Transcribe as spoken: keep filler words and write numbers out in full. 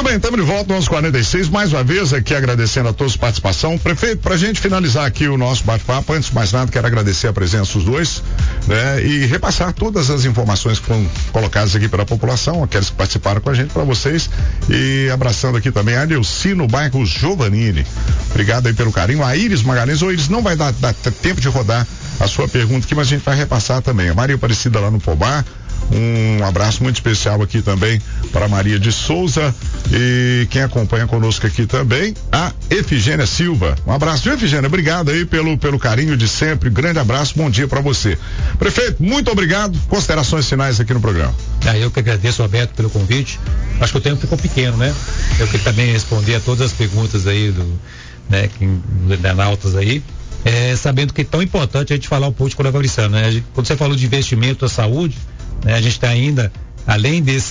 bem, estamos de volta aos quarenta e seis, mais uma vez aqui agradecendo a todos a participação. Prefeito, pra gente finalizar aqui o nosso bate-papo, antes de mais nada, quero agradecer a presença dos dois, né? E repassar todas as informações que foram colocadas aqui pela população, aqueles que participaram com a gente, para vocês, e abraçando aqui também a Nilce no bairro Giovanini. Obrigado aí pelo carinho. A Iris Magalhães, ou Iris, não vai dar, dar tempo de rodar a sua pergunta aqui, mas a gente vai repassar também. A Maria Aparecida lá no Pobar, um abraço muito especial aqui também para Maria de Souza, e quem acompanha conosco aqui também, a Efigênia Silva. Um abraço, viu, Efigênia? Obrigado aí pelo, pelo carinho de sempre. Grande abraço, bom dia para você. Prefeito, muito obrigado. Considerações finais aqui no programa. Ah, eu que agradeço, Roberto, pelo convite. Acho que o tempo ficou pequeno, né? Eu queria também responder a todas as perguntas aí do, né, que, da Nautas aí. É, sabendo que é tão importante a gente falar um pouco de Coronel Fabriciano, né? Quando você falou de investimento à saúde, né, a gente está ainda, além desse